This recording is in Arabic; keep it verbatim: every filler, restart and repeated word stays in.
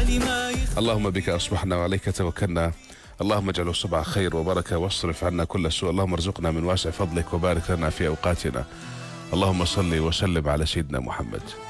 اللهم بك أصبحنا وعليك توكلنا. اللهم اجعله صباح خير وبركة واصرف عنا كل سوء. اللهم ارزقنا من واسع فضلك وبارك لنا في أوقاتنا. اللهم صل وسلم على سيدنا محمد.